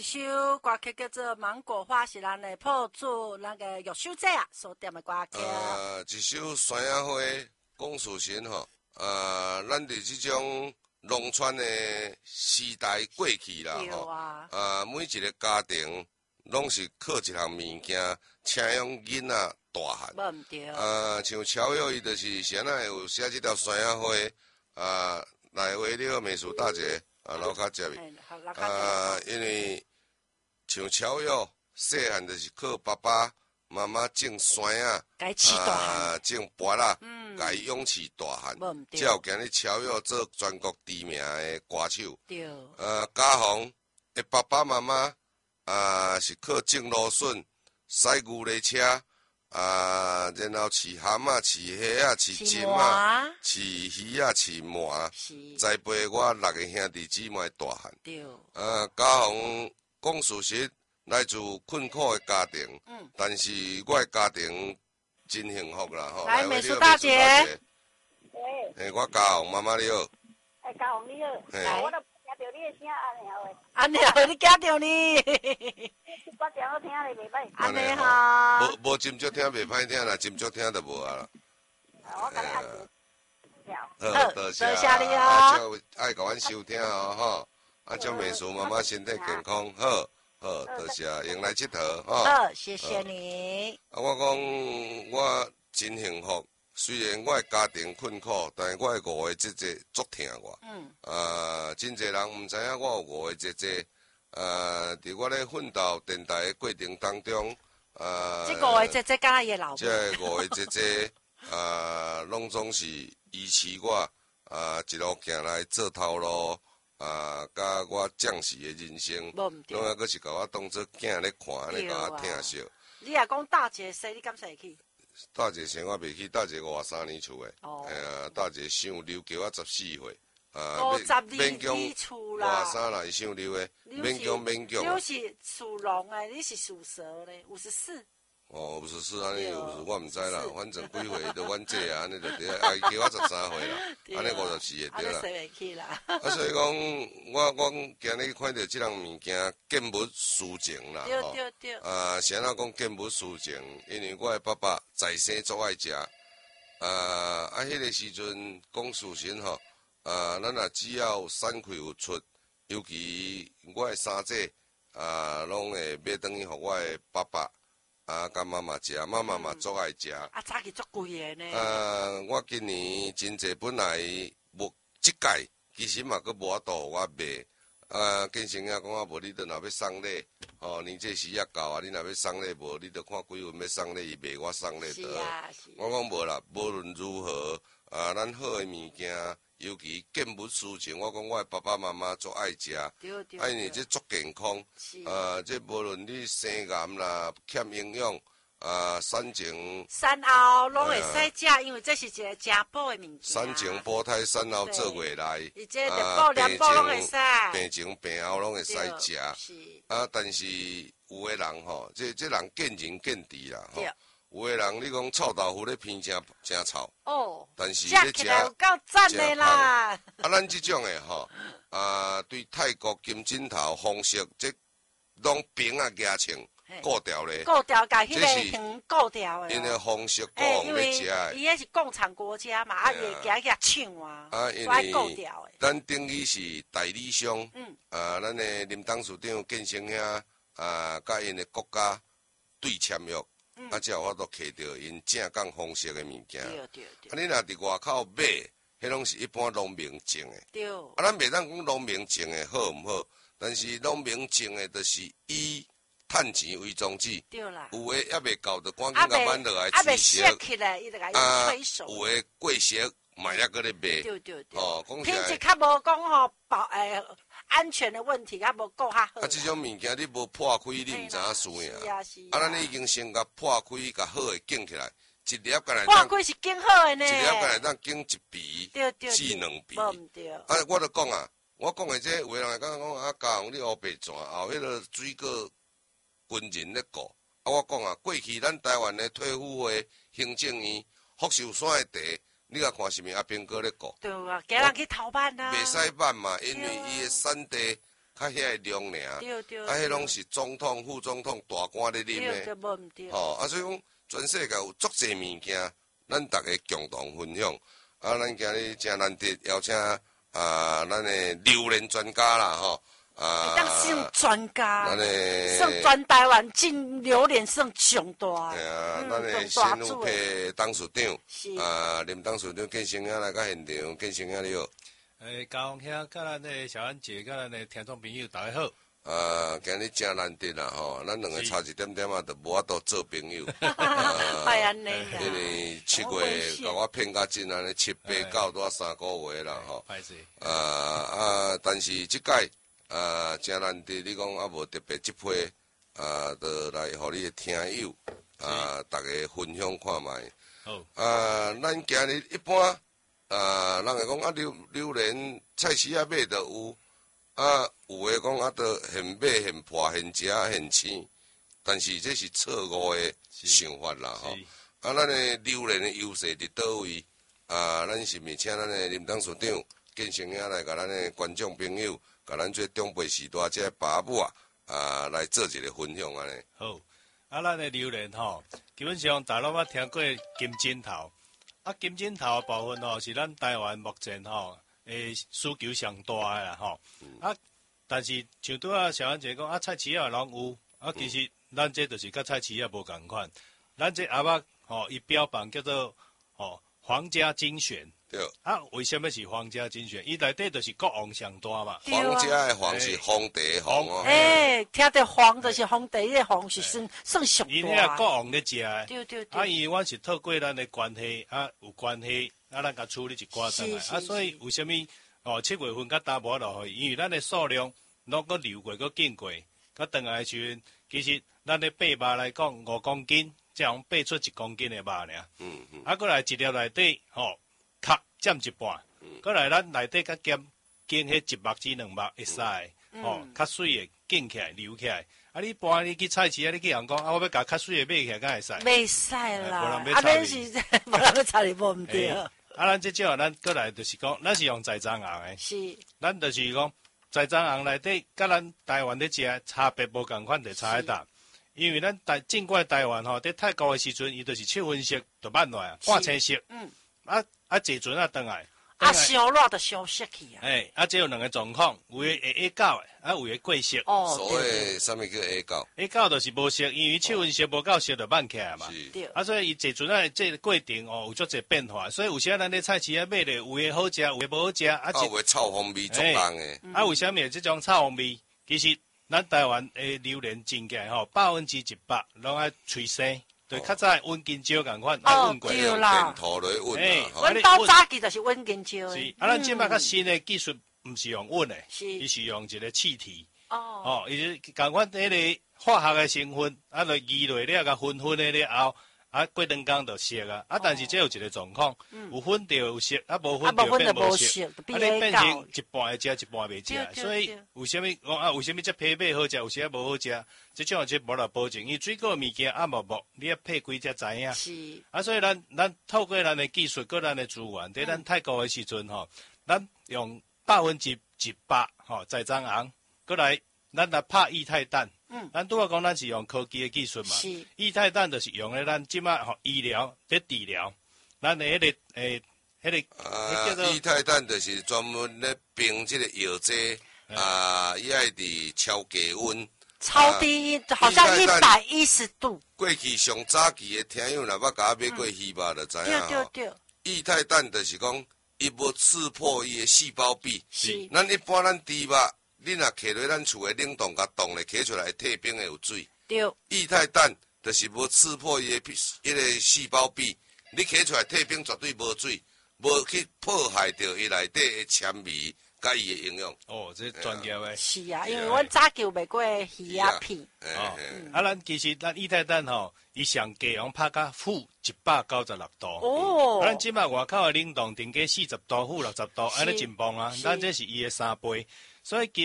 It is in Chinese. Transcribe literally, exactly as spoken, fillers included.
首歌曲叫做《芒果花》，是咱的破主那个玉秀姐啊所点的歌曲。 呃，一首山野花，讲事情吼，呃，咱伫即种农村的时代过去啦吼， 啊， 呃，每一个家庭拢是靠一项物件请养囡仔大汉。 无毋对。 呃，像乔友伊就是谁那有写即条山野花，啊，来为了美术大姐啊，老较接伊。啊，因为像乔友细汉就是靠爸爸妈妈种山啊， 该饲大汉， 啊，种拔啦， 嗯， 该养饲大汉， 无毋对。 才有今日乔友做全国知名的歌手。 对。 呃，家宏的爸爸妈妈啊是靠种芦笋、驶牛犁车。啊，然后饲蛤蟆、饲虾啊、饲金啊、饲鱼啊、饲鳗，栽培我六个兄弟姊妹大汉。 对。 呃，家宏讲事实，来自困苦的家庭， 嗯， 但是我的家庭真幸福啦吼。 来，美术大姐。 喂。 诶，我家宏妈妈你好。 哎，家宏你好。 来。 我都听到你的声安尼喂。 安尼好，你惊到你。 我听我听咧袂歹。 安尼好。 无无真足听袂歹听啦，真足听就无啊啦。 我甲你按掉。 好，多谢你哦。 啊，爱甲阮收听哦吼。啊，祝美术妈妈身体健康，好，好，多谢，用来佚佗吼。 好，谢谢你。 啊，我讲我真幸福，虽然我的家庭困苦，但是我的五个姐姐足疼我。嗯。啊，真侪人毋知影我有五个姐姐。呃，伫我咧奋斗电台的过程当中，呃， 这五个姐姐敢若伊的老母。 这五个姐姐，呃，拢总是支持我，啊，一路行来做头路，啊，甲我将士的人生，拢还阁是甲我当做囝咧看，安尼甲我疼惜。 你若讲大姐生，你敢会去？ 大姐生我袂去，大姐五三年厝的， 哦， 哎呀，大姐想留叫我十四岁。啊， 五十二年厝啦， 外三来想溜的，免讲免讲。 你是属龙诶，你是属蛇咧，五十四。 哦，五十四安尼，我毋知啦，反正几岁都阮姐啊，安尼就对，啊，叫我十三岁啦，安尼五十四会对啦。 安尼会去啦。 啊，所以讲，我我今日看到即样物件，见物思情啦， 对对对。 啊，谁人讲见物思情？因为我的爸爸在生足爱食，啊，啊，迄个时阵讲事情吼。啊，咱若只要产气有出，尤其我的三姐啊，拢会买转去互我的爸爸啊，甲妈妈食，妈妈嘛足爱食。 啊，早起足贵的呢。 啊，我今年真济本来无即届，其实嘛佫无法度我买。啊，建成啊讲啊，无你着若要送礼，吼、哦，年这时也到啊，你若要送礼无，你着看几份要送礼，伊卖我送礼得。 啊是。 我讲无啦，无论如何，啊，咱好的物件。尤其见物思情，我讲我的爸爸妈妈足爱食，啊，因为这足健康，啊，这无论你生癌啦、欠营养，啊，产前、 产后拢会使食，因为这是一个真补的物件。 产前保胎，产后做月来， 啊，病前、 病前、病后拢会使食。啊，但是有个人吼，这这人见仁见智啦，吼。有个人你讲臭豆腐咧偏真真臭，哦，但是咧食有够赞的啦。 啊，咱即种诶吼，啊，对泰国金针头方式，这拢饼啊夹青固掉咧， 固掉甲迄个鱼固掉诶。 因为方式固咧食诶， 伊迄是共产国家嘛，啊，伊会夹夹抢啊， 啊，因为固掉诶。 咱等于是代理商，嗯，啊，咱诶林董事长建成兄啊，甲因诶国家对签约。嗯、啊，才有法度摕到因正港方式的物件。对对对。啊，你若伫外口买，迄拢是一般农民种的。对。啊，咱袂当讲农民种的好毋好，但是农民种的，就是以趁钱为宗旨。对啦。有诶还袂够，就赶紧甲挽落来吹熟。 起来，伊就甲伊吹熟。 有诶过熟，嘛还搁咧卖。 对对对。 哦，讲品质较无讲吼保诶。安全的问题，较无够较好。 啊，即种物件你无破开，你毋知影输赢。 是啊是。 啊，咱已经先甲破开，甲好诶建起来，一粒干来。 破开是建好诶呢。 一粒干来当建一鼻，至两鼻。 无对。啊， 我著讲啊，我讲诶这有个人会讲讲啊，家宏你乌白泉后迄个水果军人咧顾。啊，我讲啊，过去咱台湾诶退伍会行政院福寿山诶地。你甲看是毋是阿兵哥咧顾？ 对啊，叫人去偷办啊。 袂使办嘛，因为伊诶产地较遐个量尔。 对对。 啊，迄拢是总统、副总统、大官咧啉对对， 的。 无毋对。 吼，啊，所以讲全世界有足侪物件，咱逐个共同分享。啊，咱今日真难得邀请啊，咱的榴莲专家啦，吼。啊， 当算专家， 咱的算全台湾进榴莲算上大的。 哎啊，咱的新武配董事长，啊，林董事长建成兄来到现场，建成兄你好。 诶，高雄兄，甲咱的小安姐，甲咱的听众朋友，大家好。 啊，今日真难得啦吼，咱两个差一点点啊，就无法度做朋友。 哎安尼啦。 因为七月甲我骗甲真安尼，七八九拄啊三个月啦吼。 歹势。 啊啊，但是即届。啊，真难得！你讲啊，无特别即批啊，就来互你的听友啊，大家分享看卖。 好。 啊，咱今日一般啊，人会讲啊，榴榴莲菜市啊买就有，啊，有诶讲啊，都现买现破现食现青，但是这是错误的想法啦吼。啊，咱的榴莲的优势伫倒位？啊，咱是毋是请咱的林董事长建成兄来甲咱的观众朋友？甲咱这长辈时代这爸母啊，啊来做一个分享安尼。 好，啊，咱的榴莲吼，基本上大陆捌听过金针头，啊，金针头的部分吼是咱台湾目前吼诶需求上大的啦吼。嗯、啊，但是像拄啊小安姐讲啊，菜市啊拢有，啊，其实咱这就是甲菜市啊无共款，咱这阿捌吼伊标榜叫做吼皇家精选。对啊，为什么是皇家精选？伊内底就是国王上大嘛。 皇家的皇是皇帝皇哦。 哎，听到皇就是皇帝的皇是算算上大。 因遐国王咧食的。 对对对。 啊，因为阮是透过咱的关系啊，有关系啊，咱甲处理一寡上来啊，所以为什么哦七月份甲打无落去？因为咱的数量拢个流过个进过，甲转来的时阵，其实咱的八肉来讲五公斤，才用爬出一公斤的肉尔。嗯嗯。啊，过来一粒内底吼。壳占一半，过来咱内底甲兼兼迄一目至两目会使的，吼，较水的建起来流起来。啊，你搬你去菜市啊，你去人讲啊，我要甲较水的买起来，敢会使？ 袂使啦，啊，恁是无人要插你无毋对。啊， 咱即种咱过来就是讲，咱是用栽赃红的， 是， 咱就是讲栽赃红内底，甲咱台湾咧食差别无共款，就差一搭。因为咱台进过台湾吼，伫泰国的时阵，伊就是七分熟就慢落啊，半青熟，嗯，啊。啊，坐船啊，转来， 啊，烧热就烧熟去啊。 哎，啊，这有两个状况，有诶会下狗诶，啊，有诶过熟。 哦，所谓什么叫下狗？ 下狗就是无熟，因为气温熟无够熟就慢起来嘛。 是。 啊，所以伊坐船啊，这个过程哦有足侪变化，所以有时咱咧菜市啊买咧，有诶好食，有诶无好食。啊， 有诶臭风味足重诶。 啊，为什么即种臭风味？其实咱台湾诶榴莲真起来吼，百分之一百拢爱催生。对，较早温金蕉共款，来温过用电土来温啦。阮兜早期就是温金蕉是，啊，咱即摆较新的技术，毋是用温的，伊是用一个气体。哦。哦，伊是共款迄个化学的成分，啊，就移落了，甲分分的了后，啊，过两工就熟啊。啊，但是这有一个状况，有分就有熟，啊，无分就变无熟，啊，你变成一半会食，一半袂食。所以为什么讲啊？为什么这配买好食，有时啊无好食？即种即无来保证，因为水果物件啊无无，你要配几才知影。是。啊，所以咱咱透过咱的技术，搁咱的资源，伫咱泰国的时阵吼，咱用百分之一百吼栽赃红，搁来咱来拍液态氮。嗯。咱拄仔讲，咱是用科技的技术嘛。是。液态氮就是用咧咱即摆吼医疗伫治疗，咱的迄个诶，迄个。 啊，液态氮就是专门咧冰即个药剂，啊，伊爱伫超低温。 超低，好像一百一十度。 过去上早期的听友若捌甲我买过鱼肉，就知影吼。液态氮就是讲，伊无刺破伊的细胞壁。是。咱一般咱猪肉，你若摕落咱厝的冷冻甲冻咧，摕出来退冰的有水。对。液态氮就是无刺破伊的迄个细胞壁，你摕出来退冰绝对无水，无去破坏掉伊内底的纤维。甲伊的营养哦，这专业诶。 是啊，因为阮早就卖过鱼啊片。 哦，啊，咱其实咱液态氮吼，伊上低用拍甲负一百九十六度。哦。咱即摆外口的冷冻定价四十度、负六十度，安尼真棒啊！咱这是伊的三倍，所以